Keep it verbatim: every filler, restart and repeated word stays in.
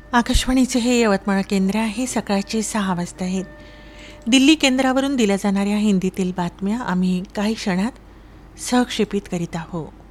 आकाशवाणीचे हे यवतमाळ केंद्र आहे. सकाळचे सहा वाजता आहेत. दिल्ली केंद्रावरून दिल्या जाणाऱ्या हिंदीतील बातम्या आम्ही काही क्षणात सहक्षेपित करीत आहोत.